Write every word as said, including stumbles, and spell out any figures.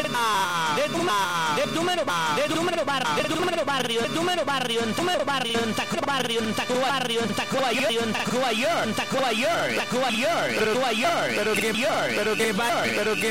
de tu ma, de tu mero ba, de tu mero bar, de tu mero barrio, de tu mero barrio, en tu mero barrio, en taco barrio, en taco barrio, en taco ayer, en taco ayer, en taco ayer, taco ayer, pero ayer, pero que pero que va, pero que